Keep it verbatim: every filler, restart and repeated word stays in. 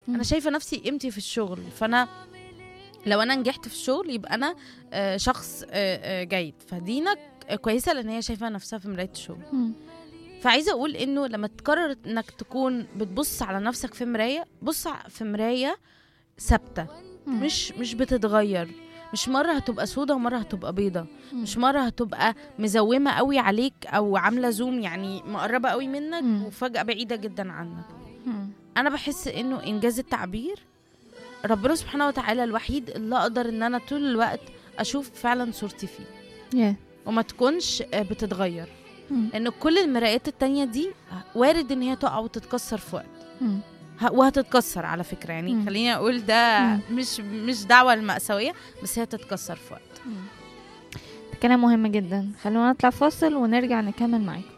انا شايفه نفسي قيمتي في الشغل، فانا لو انا نجحت في الشغل يبقى انا آه شخص آه آه جيد. فدينا كويسه لان هي شايفه نفسها في مرايه الشغل. مم. فعايزه اقول انه لما تقرر انك تكون بتبص على نفسك في مرايه، بص في مرايه ثابته، مم. مش مش بتتغير. مش مره هتبقى سودة ومره هتبقى بيضة، مم. مش مره هتبقى مزومه قوي عليك او عامله زوم يعني مقربه قوي منك مم. وفجاه بعيده جدا عنك. مم. انا بحس انه انجاز التعبير ربنا سبحانه وتعالى الوحيد اللي اقدر ان انا طول الوقت اشوف فعلا صورتي فيه yeah. وما تكونش بتتغير. مم. لان كل المرايات التانية دي وارد ان هي تقع وتتكسر في وقت، مم. ه- وهتتكسر على فكرة يعني. مم. خليني اقول ده مم. مش مش دعوة المأساوية، بس هي تتكسر في وقت. مم. ده كلام مهم جدا. خلونا نطلع فاصل ونرجع نكمل معاكم.